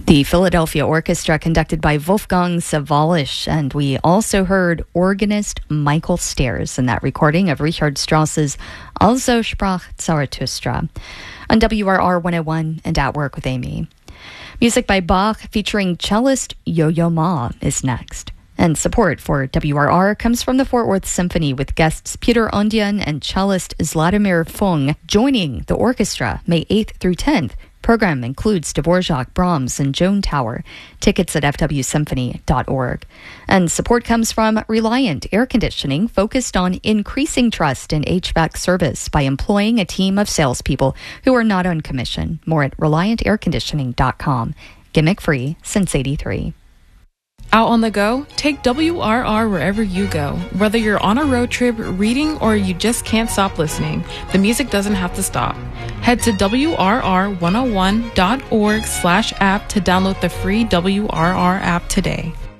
The Philadelphia Orchestra conducted by Wolfgang Sawallisch, and we also heard organist Michael Stairs in that recording of Richard Strauss's Also sprach Zarathustra on WRR 101 and At Work with Amy. Music by Bach featuring cellist Yo-Yo Ma is next. And support for WRR comes from the Fort Worth Symphony with guests Peter Ondian and cellist Zladimir Fung joining the orchestra May 8th through 10th. Program includes Dvorak, Brahms, and Joan Tower. Tickets at fwsymphony.org. And support comes from Reliant Air Conditioning, focused on increasing trust in HVAC service by employing a team of salespeople who are not on commission. More at ReliantAirConditioning.com. Gimmick free since '83. Out on the go? Take WRR wherever you go. Whether you're on a road trip, reading, or you just can't stop listening, the music doesn't have to stop. Head to WRR101.org/app to download the free WRR app today.